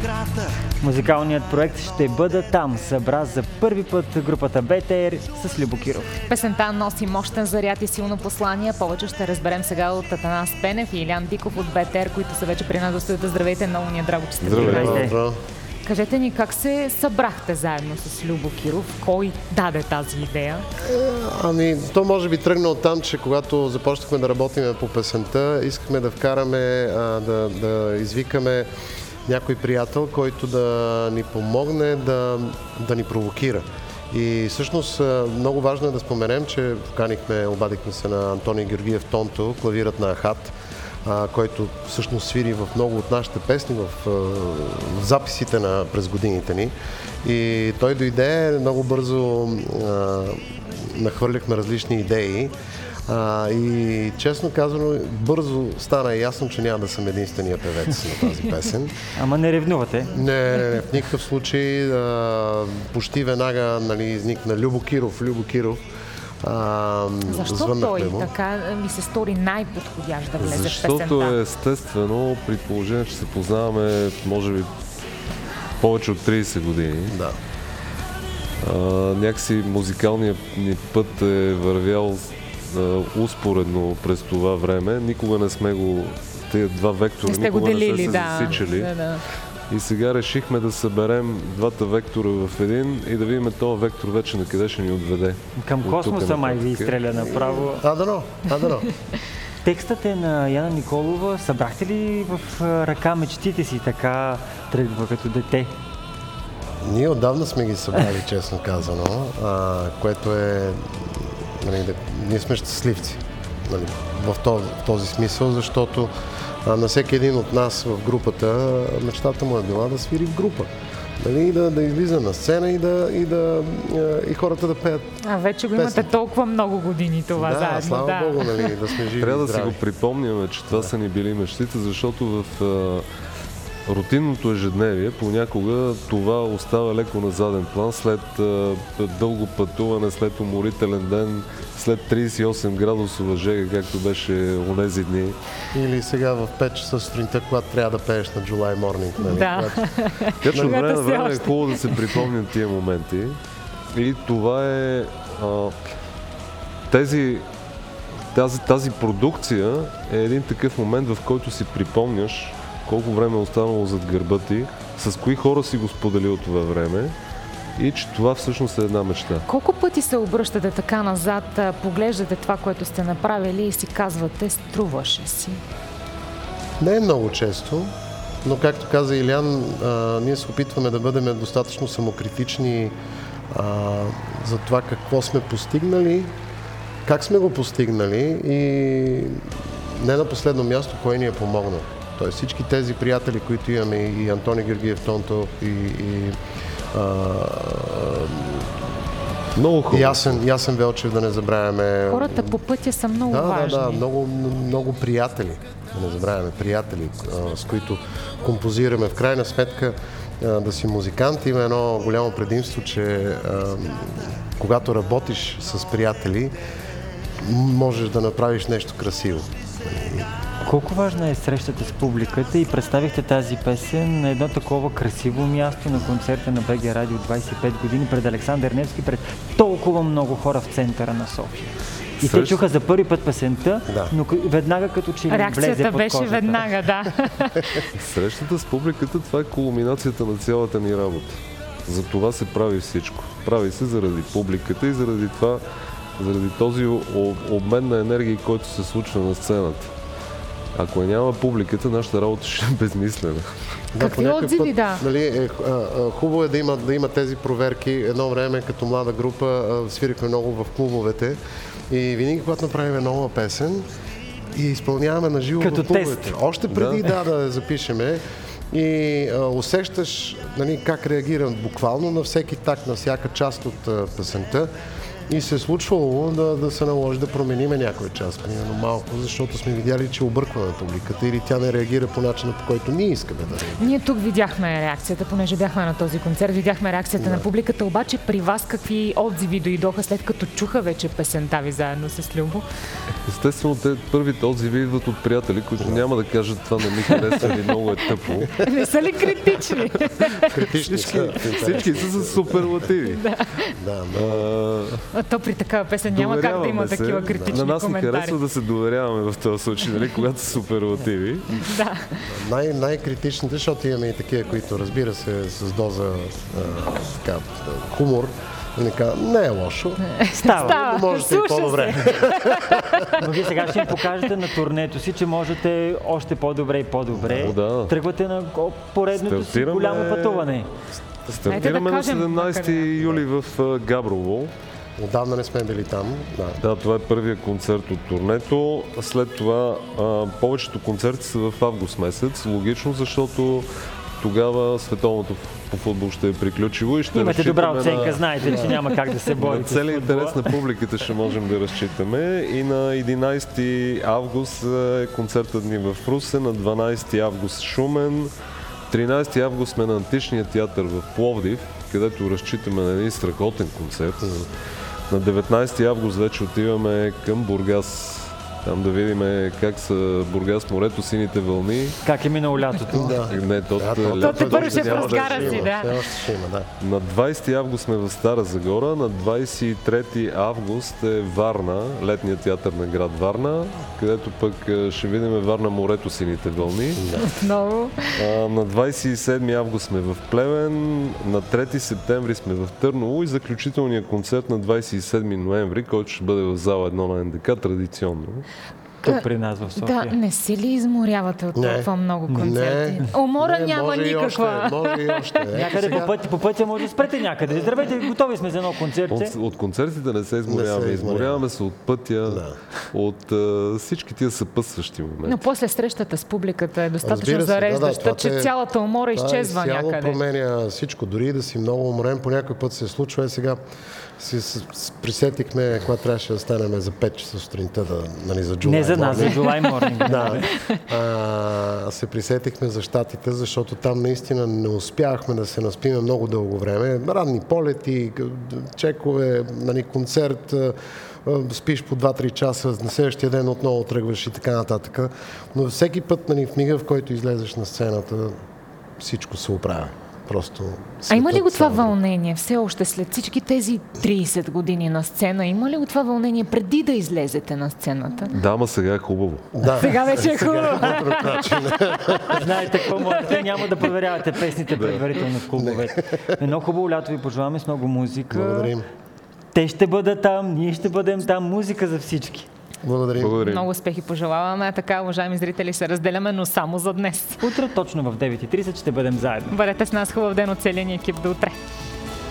Музикалният проект Ще бъда там събра за първи път групата БТР с Любо Киров. Песента носи мощен заряд и силно послание. Повече ще разберем сега от Атанас Пенев и Илян Диков от БТР, които са вече при нас в студиото. Здравейте, много ни е драго, че сте при нас. Кажете ни, как се събрахте заедно с Любо Киров? Кой даде тази идея? То може би тръгна от там, че когато започнахме да работим по песента, искахме да вкараме, да извикаме някой приятел, който да ни помогне да ни провокира. И всъщност много важно е да споменем, че обадихме се на Антоний Георгиев Тонто, клавирът на Ахат, който всъщност свири в много от нашите песни, в записите през годините ни. И той дойде, много бързо нахвърляхме различни идеи. И честно казано, бързо стана ясно, че няма да съм единствения певец на тази песен. Ама не ревнувате? Не, в никакъв случай. Почти веднага изникна Любо Киров. Защо той така ми се стори най-подходящ да влезе в песента? Защото е естествено, при положение, че се познаваме, може би, повече от 30 години. Да. Някакси музикалният ни път е вървял успоредно през това време. Никога не сме тези два вектора, никога не се засичали. Да. И сега решихме да съберем двата вектора в един и да видим този вектор вече на къде ще ни отведе. Към космоса май ви изстреля направо. Дано. Текстът е на Яна Николова. Събрахте ли в ръка мечтите си, така тръгва като дете? Ние отдавна сме ги събрали, честно казано, което е... Ние сме щастливци в този смисъл, защото на всеки един от нас в групата мечтата му е била да свири в група. Да излиза на сцена и хората да пеят. Вече го имате толкова много години това заедно. Слава Богу, да сме живи. Трябва да си го припомняме, че това са ни били мечтите, защото в рутинното ежедневие понякога това остава леко на заден план след дълго пътуване, след уморителен ден, след 38 градусова жега, както беше онези дни. Или сега в 5 часа сутринта, когато трябва да пееш на July Morning. Да. Така че от време на време е хубаво да се припомнят тия моменти. И това е... Тази продукция е един такъв момент, в който си припомняш колко време е останало зад гърба ти, с кои хора си го споделил това време и че това всъщност е една мечта. Колко пъти се обръщате така назад, поглеждате това, което сте направили и си казвате, струваше си? Не е много често, но както каза Илян, ние се опитваме да бъдем достатъчно самокритични за това какво сме постигнали, как сме го постигнали и не на последно място, кой ни е помогнал. Тоест всички тези приятели, които имаме, и Антоний Георгиев Тонто, много хубаво. Ясен Велчев, да не забравяме. Хората по пътя са много важни. Да, много приятели. Да не забравяме приятели, с които композираме. В крайна сметка да си музикант има едно голямо предимство, че когато работиш с приятели, можеш да направиш нещо красиво. Колко важна е срещата с публиката и представихте тази песен на едно такова красиво място на концерта на БГ Радио 25 години пред Александър Невски, пред толкова много хора в центъра на София. И те чуха за първи път песента, но веднага като че влезе под кожата. Реакцията беше веднага, да. Срещата с публиката, това е кулминацията на цялата ни работа. За това се прави всичко. Прави се заради публиката и заради този обмен на енергии, който се случва на сцената. Ако няма публиката, нашата работа ще е безмислена. Какви отзиви, да? Хубаво е да има тези проверки. Едно време, като млада група, свирихме много в клубовете и винаги, когато направим нова песен и изпълняваме на живо в клубовете. Още преди да запишеме и усещаш как реагирам буквално на всеки так, на всяка част от песента. И се е случвало да се наложи да промениме някой час, примерно малко, защото сме видяли, че объркваме публиката или тя не реагира по начина, по който ние искаме да реагира. Ние тук видяхме реакцията, понеже бяхме на този концерт, видяхме реакцията на публиката, обаче при вас какви отзиви дойдоха след като чуха вече песента ви заедно с Любо? Естествено, първите отзиви идват от приятели, които няма да кажат това не ми харесва или много е тъпо. Не са ли критични? Критични са. Всички са с суперлативи. То при такава песен няма как да има такива критични коментари. На нас ни коментари. харесва да се доверяваме в този случай, нали, когато са суперлативи. Да. Най-критичните, защото имаме и такива, които разбира се с доза хумор. Не е лошо. Става. Можете и по-добре. Но вие сега ще им покажете на турнето си, че можете още по-добре и по-добре. Да. Тръгвате на поредното си голямо пътуване. Стартираме на 17 юли в Габрово. Отдавна не сме били там. Да, това е първият концерт от турнето. След това повечето концерти са в август месец. Логично, защото тогава световното по футбол ще е приключило и ще имате добра оценка, знаете, че няма как да се борите. Целият интерес на публиката ще можем да разчитаме. И на 11 август е концертът ни в Русе, на 12 август Шумен, 13 август сме на Античния театър в Пловдив, където разчитаме на един страхотен концерт. На 19 август вече отиваме към Бургас. Там да видим как са Бургас, морето, сините вълни. Как е минало лятото? Не, То те първо ще в разгара си, да. На 20 август сме в Стара Загора, на 23 август е Варна, летният театър на град Варна, където пък ще видим Варна, морето, сините вълни. Отново. На 27 август сме в Плевен, на 3 септември сме в Търново и заключителният концерт на 27 ноември, който ще бъде в зала 1 на НДК, традиционно. Тук при нас в София. Да, не се ли изморявате от толкова много концерти? Умора няма никаква. Може и още. Някъде по пътя може да спрете някъде. Здравейте, готови сме за едно концерт. От концертите не се изморяваме. Изморяваме се от пътя, от всички тия съпътстващи моменти. Но после срещата с публиката е достатъчно зареждаща, че цялата умора изчезва някъде. Променя всичко. Дори да си много уморен, по някой път се случва. Сега присетихме, когато трябваше да станем за 5 часа сутринта, за July. Не за нас, за July Morning. Да. Се присетихме за Щатите, защото там наистина не успяхме да се наспиме много дълго време. Ранни полети, чекове, концерт, спиш по 2-3 часа, на следващия ден отново тръгваш и така нататък. Но всеки път, в мига, в който излезеш на сцената, всичко се оправя. А има ли го това вълнение все още след всички тези 30 години на сцена? Има ли го това вълнение преди да излезете на сцената? Да, ма сега е хубаво. Да. Сега вече е хубаво. Знаете какво можете, няма да проверявате песните предварително в клубовете. Едно хубаво лято ви пожелаваме с много музика. Благодарим. Те ще бъдат там, ние ще бъдем там. Музика за всички. Благодарим. Много успехи пожелаваме. Така, уважаеми зрители, се разделяме, но само за днес. Утре точно в 9:30 ще бъдем заедно. Бъдете с нас, хубав ден от целия ни екип. До утре.